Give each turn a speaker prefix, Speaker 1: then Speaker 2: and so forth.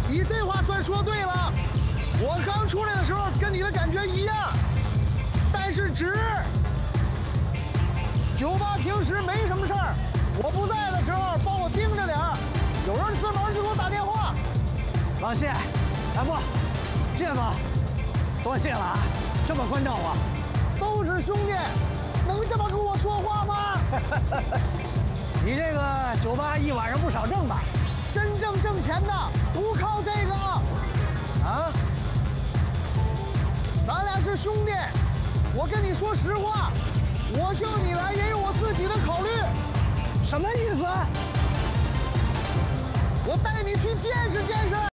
Speaker 1: 你这话算说对了。我刚出来的时候跟你的感觉一样，但是值。酒吧平时没什么事儿，我不在的时候帮我盯着点儿，有人自门就给我打电话。
Speaker 2: 老谢，不，谢总，多谢了啊，这么关照我。
Speaker 1: 都是兄弟，能这么跟我说话吗？
Speaker 2: 你这个酒吧一晚上不少挣吧？
Speaker 1: 真正挣钱的不靠这个。
Speaker 2: 啊？
Speaker 1: 咱俩是兄弟，我跟你说实话，我叫你来也有我自己的考虑。
Speaker 2: 什么意思？
Speaker 1: 我带你去见识见识。